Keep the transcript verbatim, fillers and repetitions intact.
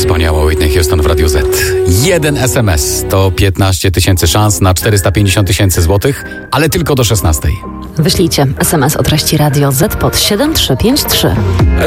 Wspaniała Whitney Houston w Radiu Z. Jeden es em es to piętnaście tysięcy szans na czterysta pięćdziesiąt tysięcy złotych, ale tylko do szesnastej. Wyślijcie es em es o treści Radio Z pod siedem trzy pięć trzy.